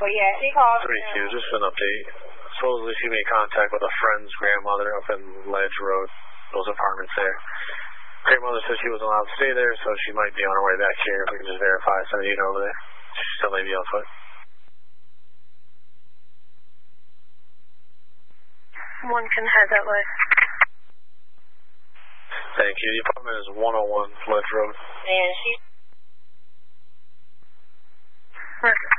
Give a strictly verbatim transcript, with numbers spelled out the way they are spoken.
Well, yeah, she called. three Q, just an update. Supposedly she made contact with a friend's grandmother up in Ledge Road, those apartments there. Grandmother said she wasn't allowed to stay there, so she might be on her way back here. If we can just verify, send a unit over there. She still may be on foot. One can head that way. Thank you. The apartment is one oh one Ledge Road. And she... Roger.